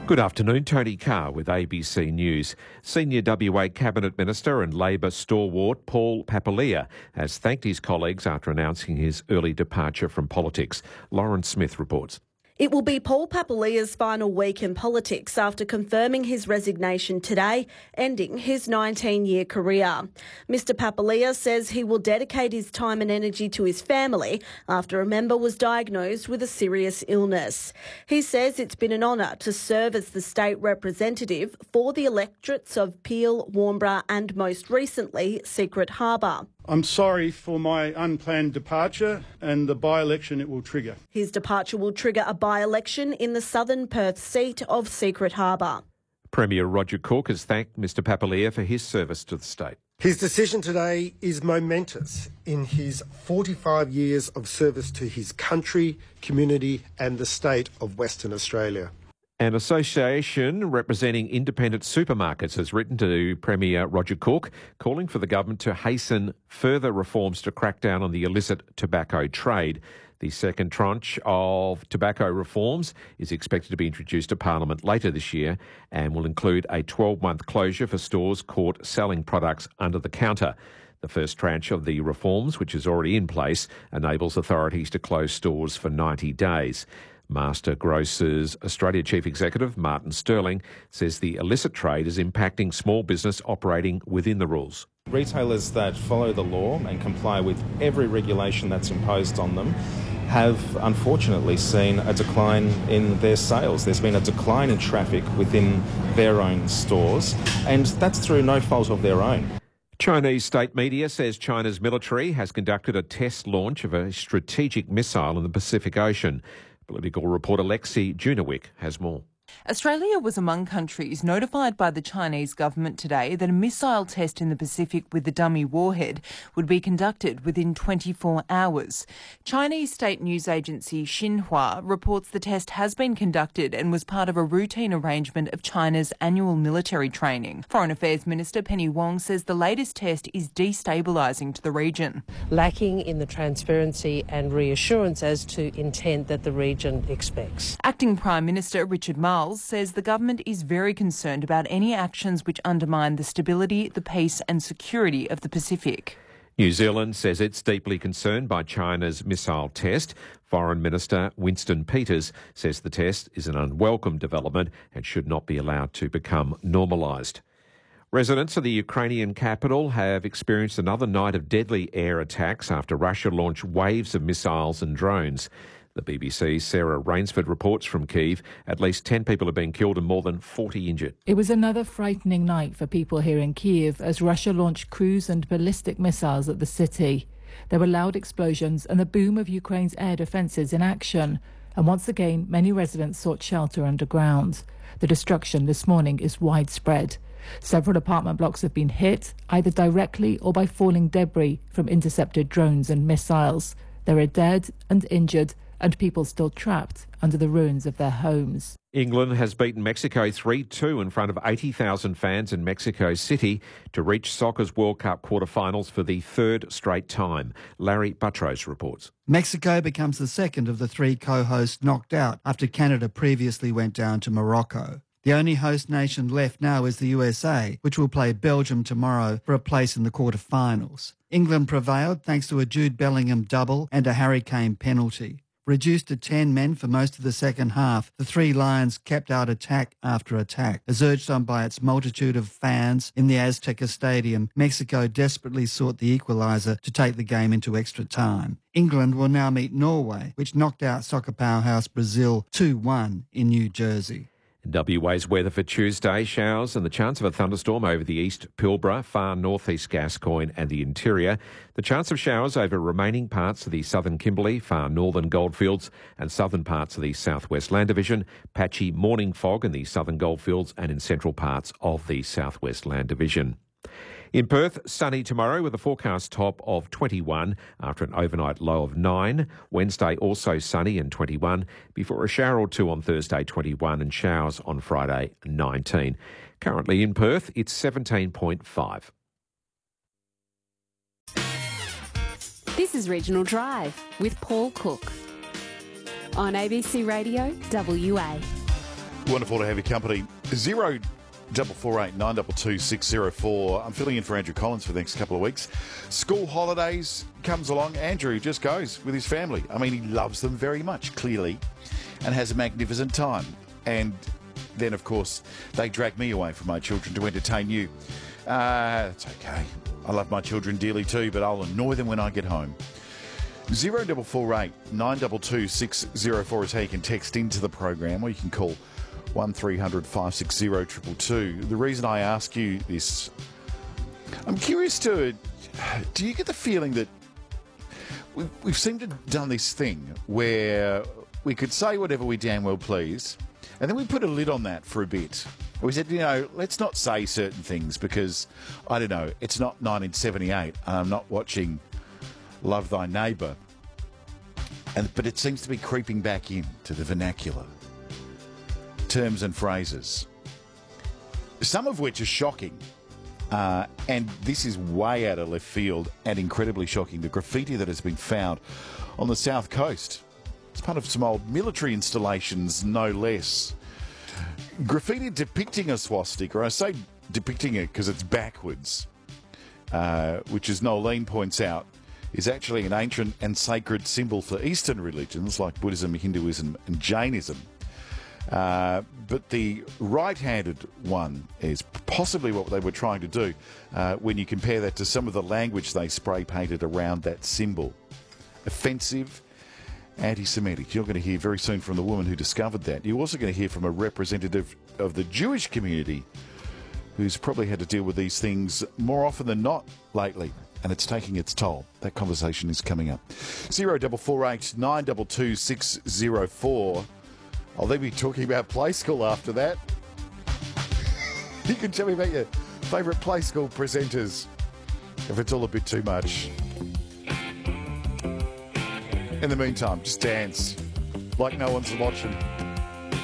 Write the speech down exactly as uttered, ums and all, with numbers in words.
Good afternoon, Tony Carr with A B C News. Senior W A Cabinet Minister and Labor stalwart Paul Papalia has thanked his colleagues after announcing his early departure from politics. Lauren Smith reports. It will be Paul Papalia's final week in politics after confirming his resignation today, ending his nineteen-year career. Mister Papalia says he will dedicate his time and energy to his family after a member was diagnosed with a serious illness. He says it's been an honour to serve as the state representative for the electorates of Peel, Warnbro and most recently Secret Harbour. I'm sorry for my unplanned departure and the by-election it will trigger. His departure will trigger a by-election in the southern Perth seat of Secret Harbour. Premier Roger Cook has thanked Mister Papalia for his service to the state. His decision today is momentous in his forty-five years of service to his country, community and the state of Western Australia. An association representing independent supermarkets has written to Premier Roger Cook calling for the government to hasten further reforms to crack down on the illicit tobacco trade. The second tranche of tobacco reforms is expected to be introduced to Parliament later this year and will include a twelve-month closure for stores caught selling products under the counter. The first tranche of the reforms, which is already in place, enables authorities to close stores for ninety days. Master Grocers Australia Chief Executive Martin Sterling says the illicit trade is impacting small business operating within the rules. Retailers that follow the law and comply with every regulation that's imposed on them have unfortunately seen a decline in their sales. There's been a decline in traffic within their own stores, and that's through no fault of their own. Chinese state media says China's military has conducted a test launch of a strategic missile in the Pacific Ocean. Political reporter Lexi Junowick has more. Australia was among countries notified by the Chinese government today that a missile test in the Pacific with the dummy warhead would be conducted within twenty-four hours. Chinese state news agency Xinhua reports the test has been conducted and was part of a routine arrangement of China's annual military training. Foreign Affairs Minister Penny Wong says the latest test is destabilising to the region. Lacking in the transparency and reassurance as to intent that the region expects. Acting Prime Minister Richard Marles says the government is very concerned about any actions which undermine the stability, the peace and security of the Pacific. New Zealand says it's deeply concerned by China's missile test. Foreign Minister Winston Peters says the test is an unwelcome development and should not be allowed to become normalised. Residents of the Ukrainian capital have experienced another night of deadly air attacks after Russia launched waves of missiles and drones. The B B C's Sarah Rainsford reports from Kyiv at least ten people have been killed and more than forty injured. It was another frightening night for people here in Kyiv as Russia launched cruise and ballistic missiles at the city. There were loud explosions and the boom of Ukraine's air defences in action. And once again, many residents sought shelter underground. The destruction this morning is widespread. Several apartment blocks have been hit, either directly or by falling debris from intercepted drones and missiles. There are dead and injured and people still trapped under the ruins of their homes. England has beaten Mexico three two in front of eighty thousand fans in Mexico City to reach soccer's World Cup quarter-finals for the third straight time. Larry Buttrose reports. Mexico becomes the second of the three co-hosts knocked out after Canada previously went down to Morocco. The only host nation left now is the U S A, which will play Belgium tomorrow for a place in the quarter-finals. England prevailed thanks to a Jude Bellingham double and a Harry Kane penalty. Reduced to ten men for most of the second half, the Three Lions kept out attack after attack. As urged on by its multitude of fans in the Azteca Stadium, Mexico desperately sought the equaliser to take the game into extra time. England will now meet Norway, which knocked out soccer powerhouse Brazil two one in New Jersey. W A's weather for Tuesday, showers and the chance of a thunderstorm over the east Pilbara, far northeast Gascoyne and the interior. The chance of showers over remaining parts of the southern Kimberley, far northern Goldfields and southern parts of the southwest Land Division. Patchy morning fog in the southern Goldfields and in central parts of the southwest Land Division. In Perth, sunny tomorrow with a forecast top of twenty-one after an overnight low of nine. Wednesday also sunny and twenty-one before a shower or two on Thursday, twenty-one, and showers on Friday, nineteen. Currently in Perth, it's seventeen point five. This is Regional Drive with Paul Cook on A B C Radio W A. Wonderful to have your company. Zero double four eight nine double two six zero four. I'm filling in for Andrew Collins for the next couple of weeks. School holidays comes along. Andrew just goes with his family. I mean, he loves them very much, clearly, and has a magnificent time. And then, of course, they drag me away from my children to entertain you. Uh, it's okay. I love my children dearly too, but I'll annoy them when I get home. Zero double four eight nine double two six zero four is how you can text into the program, or you can call one three hundred five six zero two two two. The reason I ask you this, I'm curious to, do you get the feeling that we've, we've seemed to have done this thing where we could say whatever we damn well please, and then we put a lid on that for a bit. We said, you know, let's not say certain things because, I don't know, it's not nineteen seventy-eight and I'm not watching Love Thy Neighbour. And, but it seems to be creeping back into the vernacular. Terms and phrases, some of which are shocking, uh, and this is way out of left field and incredibly shocking. The graffiti that has been found on the south coast, it's part of some old military installations, no less. Graffiti depicting a swastika. I say depicting it because it's backwards, uh, which, as Nolene points out, is actually an ancient and sacred symbol for Eastern religions like Buddhism, Hinduism and Jainism. Uh, but the right-handed one is possibly what they were trying to do uh, when you compare that to some of the language they spray-painted around that symbol. Offensive, anti-Semitic. You're going to hear very soon from the woman who discovered that. You're also going to hear from a representative of the Jewish community who's probably had to deal with these things more often than not lately, and it's taking its toll. That conversation is coming up. Zero double four eight nine double two six zero four. I'll then be talking about play school after that. You can tell me about your favourite play school presenters if it's all a bit too much. In the meantime, just dance like no one's watching.